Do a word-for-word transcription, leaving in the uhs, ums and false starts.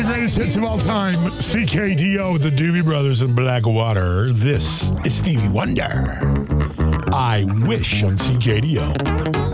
greatest hits of all time. C K D O, the Doobie Brothers and Blackwater. This is Stevie Wonder. I Wish on C K D O.